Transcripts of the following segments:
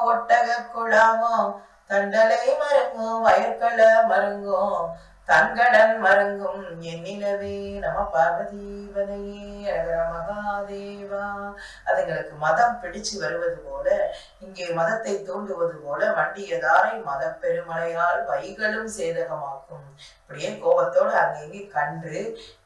ஒட்டக குழாமோ தண்டலை மருங்கும் வயற்கள மருங்கும் தன்கடன் மருங்கும் எண்ணிலவே நம பார்வதீபதையே அழகர மகாதேவா. அதுங்களுக்கு மதம் பிடிச்சு வருவது போல, இங்கே மதத்தை தூண்டுவது போல வண்டியதாரை மத பெருமழையால் வைகளும் சேதகமாக்கும். இப்படியே கோபத்தோடு அங்கே கன்று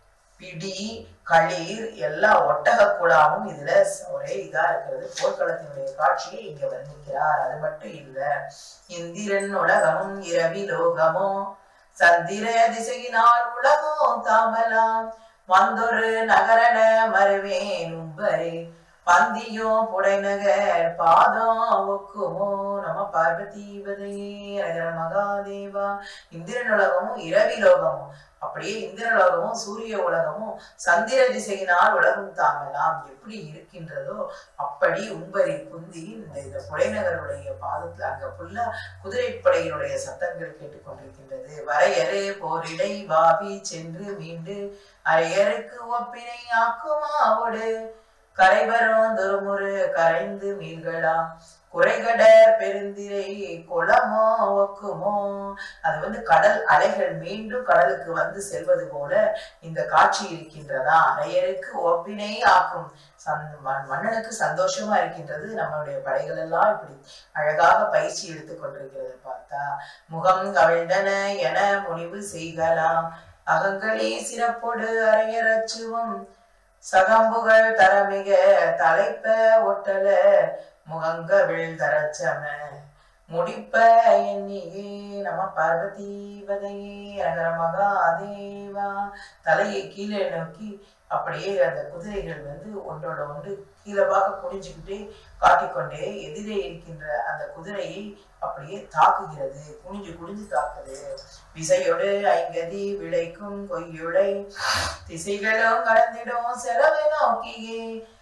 பிடி களிர் எல்லா ஒட்டக குழாமும் இதுல ஒரே இதா இருக்கிறது. போர்க்களத்தினுடைய காட்சியை இங்க வர்ணிக்கிறார். அது மட்டும் இல்ல, இந்திரன் உலகமும் இரவி லோகமும் சந்திர திசையினால் உலகம் தாமலாம் வந்தொரு நகரன மறுவேன் உம்பரே பந்தியோ புடைநகர் பாதம் ஒக்குமோ நம பார்வதீபதையே அழகர மகாதேவா. இந்திரன் உலகமும் இரவி லோகமும், அப்படியே இந்திரலோகமும் சூரிய உலகமும் சந்திர திசையினால் உலகம் தாங்கலாம் எப்படி இருக்கின்றதோ அப்படி உம்பரி குந்தி இந்த புடைநகருடைய பாதத்துல அங்க ஃபுல்லா குதிரைப்படையினுடைய சத்தங்கள் கேட்டுக்கொண்டிருக்கின்றது. வரையறு போரிடை பாவி சென்று மீண்டு அரையருக்கு ஒப்பினை ஆக்குமாவோடு கரைவரும் துருமுறு கரைந்து மீன்களா குறைகடர் பெருந்திரை குளமோ ஒக்குமோ. அது கடல் அலைகள் மீண்டும் கடலுக்கு வந்து செல்வது போல இந்த காட்சி இருக்கின்றதா. அரையருக்கு ஒப்பினை ஆக்கும். மன்னனுக்கு சந்தோஷமா இருக்கின்றது. நம்மளுடைய படைகள் எல்லாம் இப்படி அழகாக பயிற்சி எடுத்துக் கொண்டிருக்கிறது பார்த்தா. முகம் கவிழ்ந்தன என முடிவு செய்கலாம் அகங்களே சிறப்போடு அரையரச்சுவம் சகம்புகள் தரமிக தலைப்ப ஒட்டல முகங்கவிழ் தரச்சம முடிப்ப எண்ணியே நம பார்வதீபதையே அழகர மகாதேவா. தலையை கீழே நோக்கி அப்படியே அந்த குதிரைகள் ஒன்றோட ஒன்று கீழவாக குனிஞ்சுக்கிட்டே காட்டிக்கொண்டே எதிரே இருக்கின்ற அந்த குதிரையை அப்படியே தாக்குகிறது. குனிஞ்சு குனிஞ்சு தாக்குது. விசையோடு ஐங்கதி விளைக்கும் கொய்யுளை திசைகளும் கடந்திடும் செலவை நோக்கியே